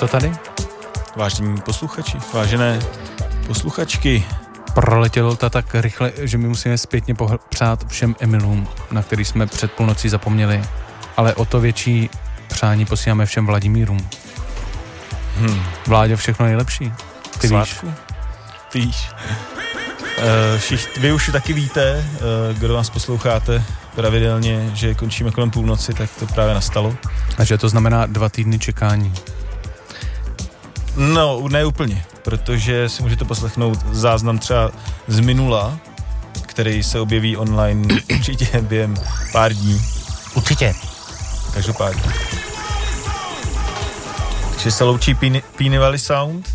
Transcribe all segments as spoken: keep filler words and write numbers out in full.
to tady? Vážení posluchači, vážené posluchačky. Proletělo to tak rychle, že my musíme zpětně přát všem Emilům, na který jsme před půlnocí zapomněli. Ale o to větší přání posíláme všem Vladimírům. Hmm. Vládě, všechno nejlepší. Ty Svátku? víš. Ty víš. Uh, všich, vy už taky víte, uh, kdo vás posloucháte pravidelně, že končíme kolem půlnoci, tak to právě nastalo. A že to znamená dva týdny čekání. No, ne úplně, protože si můžete poslechnout záznam třeba z minula, který se objeví online určitě během pár dní. Určitě. Každopádně. Takže se loučí Peeny, Peeny Valley Sound.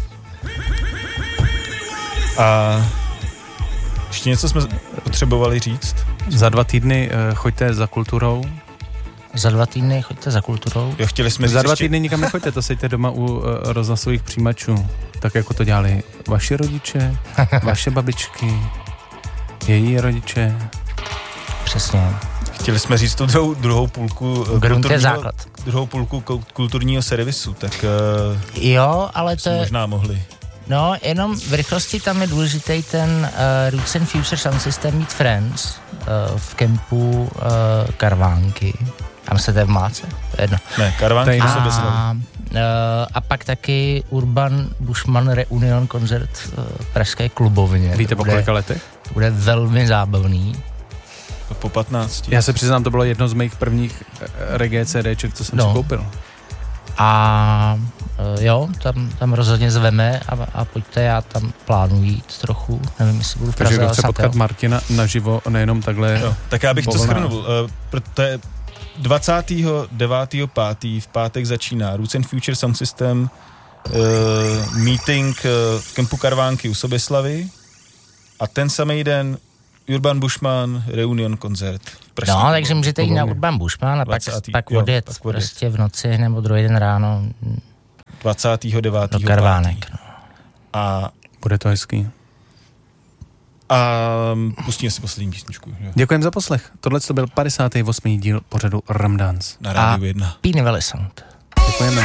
A ještě něco jsme potřebovali říct. Za dva týdny uh, choďte za kulturou. Za dva týdny choďte za kulturou. Jo, chtěli jsme za dva ještě... týdny nikam nechoďte, to sejte doma u uh, rozhlasových přijímačů. Tak jako to dělali vaši rodiče, vaše babičky, její rodiče. Přesně. Chtěli jsme říct tu druhou, druhou půlku kulturního, druhou půlku kulturního servisu, tak uh, jo, ale to je... možná mohli. No, jenom v rychlosti tam je důležitý ten uh, Roots and Future Sound System Meet Friends uh, v kempu uh, Karvánky. Tam se to je v Máce, to je jedno. Ne, Karvánky a, se bezleví. Uh, a pak taky Urban Bushman Reunion koncert uh, v pražské klubovně. Víte po kolika letech? To bude velmi zábavný. Po patnácti. Já se přiznám, to bylo jedno z mých prvních reggae CDček, co jsem no. si koupil. A uh, jo, tam, tam rozhodně zveme a, a pojďte, já tam plánuji jít trochu, nevím, jestli budu v Praze. Takže kdo chce potkat Martina naživo, nejenom takhle. Jo, tak já bych povolná. to shrnul. Uh, protože dvacátého devátého pátého v pátek začíná Roots and Future Sound System uh, meeting uh, v kempu Karvánky u Soběslavy a ten samý den Urban Bushman Reunion koncert. No, takže můžete jít na Urban Bushman a pak, pak jo, odjet pak prostě v noci nebo druhý den ráno dvacátého devátého do Karvánek. No. A bude to hezký. A pustíme si poslední písničku. Děkujem za poslech. Tohle to byl padesátý osmý díl pořadu Ramdance. Na Rádiu jedna. Peeny Valley Sound. Děkujeme.